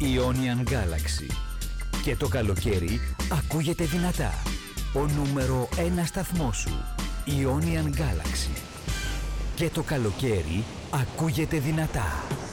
Ionian Galaxy. Και το καλοκαίρι ακούγεται δυνατά. Ο νούμερο 1 σταθμός σου. Ionian Galaxy. Και το καλοκαίρι ακούγεται δυνατά.